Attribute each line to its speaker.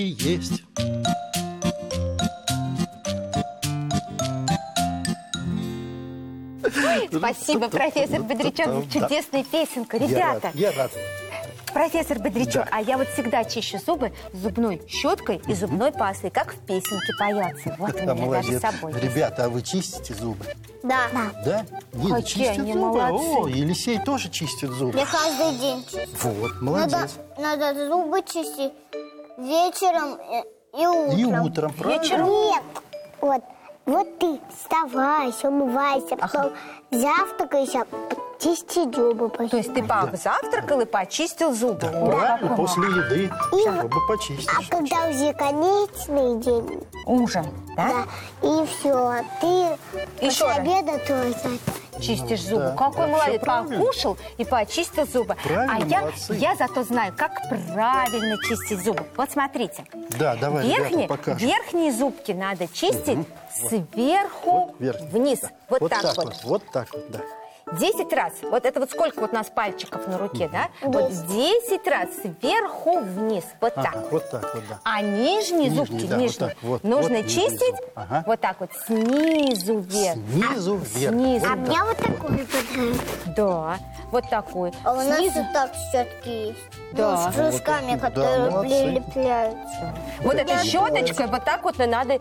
Speaker 1: есть.
Speaker 2: Спасибо, профессор Бодрячок, за чудесную песенку. Ребята,
Speaker 1: Я рад.
Speaker 2: профессор Бодрячок,
Speaker 1: Да.
Speaker 2: а я вот всегда чищу зубы зубной щеткой и зубной пастой, как в песенке поется. Вот у меня даже
Speaker 1: Молодец.
Speaker 2: с собой.
Speaker 1: Ребята, а вы чистите зубы?
Speaker 3: Да.
Speaker 1: Да? Лида
Speaker 2: Какие
Speaker 1: чистит
Speaker 2: они
Speaker 1: зубы?
Speaker 2: молодцы.
Speaker 1: О, Елисей тоже чистит зубы.
Speaker 3: Я каждый день чистю.
Speaker 1: Вот, молодец.
Speaker 3: Надо зубы чистить вечером и утром.
Speaker 1: И утром, правильно?
Speaker 2: Вечером?
Speaker 3: Нет, вот ты вставайся, умывайся, потом завтракайся, чисти зубы.
Speaker 2: То есть ты позавтракал и почистил зубы?
Speaker 1: Да,
Speaker 2: О,
Speaker 1: правильно,
Speaker 2: какой
Speaker 1: после еды, чтобы почистить.
Speaker 3: А когда уже конечный день,
Speaker 2: ужин, да?
Speaker 3: да, и все, ты
Speaker 2: Еще
Speaker 3: после
Speaker 2: раз.
Speaker 3: обеда тоже.
Speaker 2: Чистишь зубы.
Speaker 1: Да,
Speaker 2: Какой
Speaker 1: да,
Speaker 2: молодец.
Speaker 1: всё правильно.
Speaker 2: Покушал и почистил зубы.
Speaker 1: Правильно,
Speaker 2: а
Speaker 1: молодцы.
Speaker 2: я зато знаю, как правильно чистить зубы. Вот смотрите.
Speaker 1: Да, давай, ребята, покажем.
Speaker 2: Верхние зубки надо чистить сверху
Speaker 1: Вот верхний,
Speaker 2: вниз.
Speaker 1: да.
Speaker 2: Вот так вот.
Speaker 1: Вот так вот, да.
Speaker 2: 10 раз. Вот это вот сколько вот у нас пальчиков на руке, да? Вот 10 раз сверху вниз. Вот
Speaker 1: Ага,
Speaker 2: так.
Speaker 1: вот так вот, да.
Speaker 2: А нижние зубки,
Speaker 1: да, вот
Speaker 2: нижние,
Speaker 1: так, вот,
Speaker 2: нужно
Speaker 1: вот нижний
Speaker 2: чистить
Speaker 1: зуб. Ага.
Speaker 2: вот так вот снизу вверх.
Speaker 1: Снизу вверх.
Speaker 2: Снизу.
Speaker 3: А мне вот такой подарок.
Speaker 2: Да, вот такой.
Speaker 3: А у нас
Speaker 2: Снизу.
Speaker 3: и так щетки есть.
Speaker 2: Да.
Speaker 3: Ну, с кружками,
Speaker 1: Да,
Speaker 3: которые
Speaker 1: молодцы.
Speaker 3: прилепляются.
Speaker 2: Вот этой щеточкой вот так вот надо